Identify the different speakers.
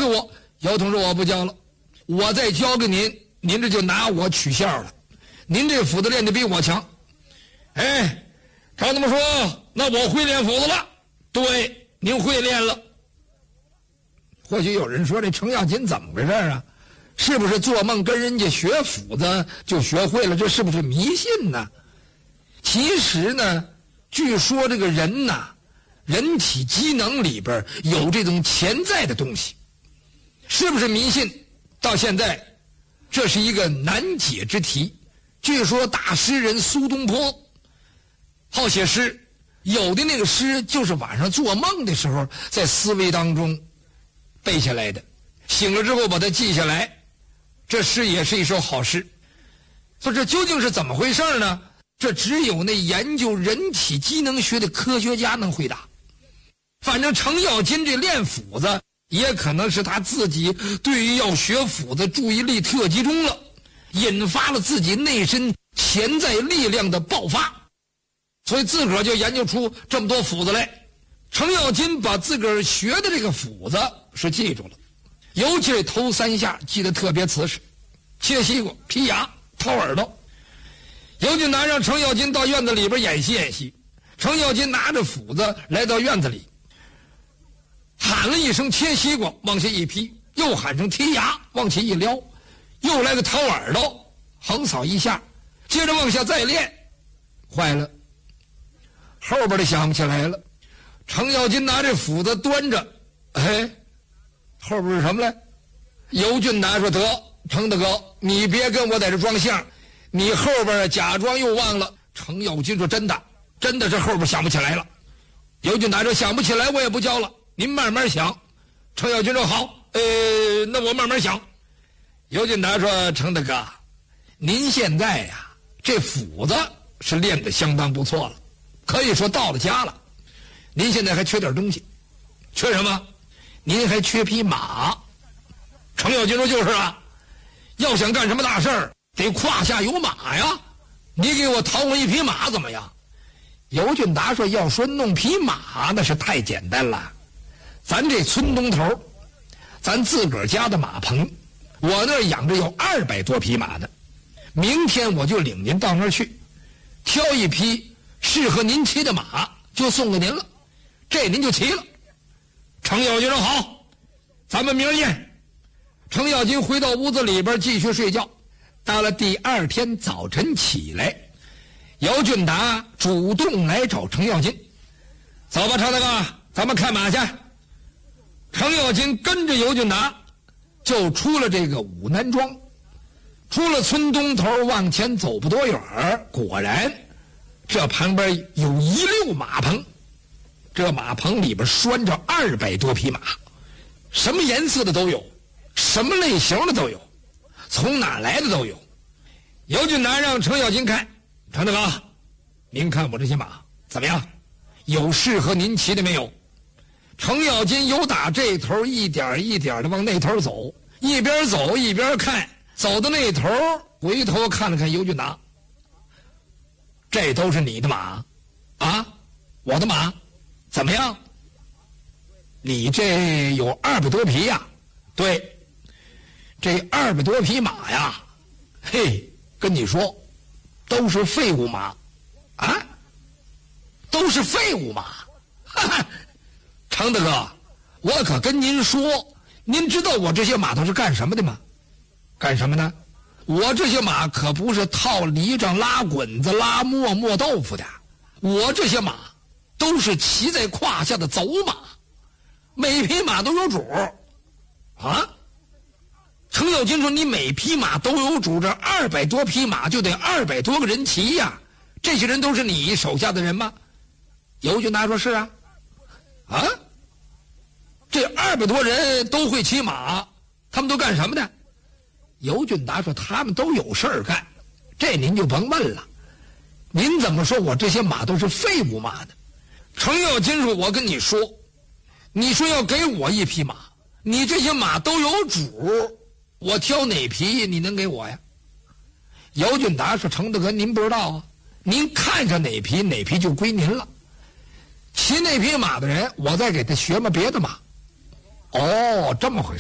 Speaker 1: 给我。姚通说我不交了，我再交给您，您这就拿我取笑了。您这斧子练得比我强。哎，照这么说，那我会练斧子了。对，您会练了。或许有人说这程咬金怎么回事啊？是不是做梦跟人家学斧子就学会了？这是不是迷信呢？其实呢，据说这个人呐，人体机能里边有这种潜在的东西，是不是迷信？到现在，这是一个难解之题。据说大诗人苏东坡好写诗，有的那个诗就是晚上做梦的时候在思维当中背下来的，醒了之后把它记下来，这诗也是一首好诗。说这究竟是怎么回事呢？这只有那研究人体机能学的科学家能回答。反正程咬金这练斧子，也可能是他自己对于要学斧子注意力特集中了，引发了自己内身潜在力量的爆发，所以自个儿就研究出这么多斧子来。程咬金把自个儿学的这个斧子是记住了，尤其是头3下记得特别瓷实：切西瓜、劈牙、掏耳朵。姚俊达让程咬金到院子里边演习演习。程咬金拿着斧子来到院子里，喊了一声切西瓜，往下一劈，又喊声剔牙，往起一撩，又来个掏耳朵，横扫一下，接着往下再练。坏了，后边的想不起来了。程咬金拿这斧子端着，哎，后边是什么来？尤俊达说：“得，程大哥，你别跟我在这装相，你后边假装又忘了。”程咬金说：“真的，真的是后边想不起来了。”尤俊达说：“想不起来我也不教了，您慢慢想。”程咬金说：“好，那我慢慢想。”尤俊达说：“程大哥，您现在呀，这斧子是练得相当不错了，可以说到了家了。您现在还缺点东西，缺什么？您还缺匹马。”程咬金说：“就是啊，要想干什么大事儿，得胯下有马呀。你给我讨我一匹马怎么样？”尤俊达说：“要说弄匹马，那是太简单了。咱这村东头，咱自个儿家的马棚，我那儿养着有200多匹马呢。明天我就领您到那儿去，挑一匹适合您骑的马，就送给您了。这您就骑了。”程咬金说：“好，咱们明儿见。”程咬金回到屋子里边继续睡觉。到了第2天早晨起来，姚俊达主动来找程咬金：“走吧，程大哥，咱们看马去。”程咬金跟着尤俊达就出了这个武南庄，出了村东头，往前走不多远，果然这旁边有一溜马棚。这马棚里边拴着200多匹马，什么颜色的都有，什么类型的都有，从哪来的都有。尤俊达让程咬金看：“程大哥，您看我这些马怎么样？有适合您骑的没有？”程咬金由打这头一点一点的往那头走，一边走一边看，走到那头回头看了看尤俊达：“这都是你的马啊？我的马怎么样？你这有200多匹呀？”“对，这200多匹马呀，嘿，跟你说，都是废物马啊，都是废物马。”“哈哈，程大哥，我可跟您说，您知道我这些马都是干什么的吗？”“干什么呢？”“我这些马可不是套犁杖、拉滚子、拉磨豆腐的，我这些马都是骑在胯下的走马，每匹马都有主。”“啊？”程咬金说：“你每匹马都有主，这200多匹马就得200多个人骑呀，这些人都是你手下的人吗？”尤俊达说：“是啊。”“啊？这200多人都会骑马，他们都干什么的？”尤俊达说：“他们都有事儿干，这您就甭问了。您怎么说我这些马都是废物马呢？”程咬金说：“我跟你说，你说要给我一匹马，你这些马都有主，我挑哪匹你能给我呀？”姚俊达说：“程大哥，您不知道啊，您看上哪匹，哪匹就归您了。骑那匹马的人，我再给他学嘛别的马。”“哦，这么回事。”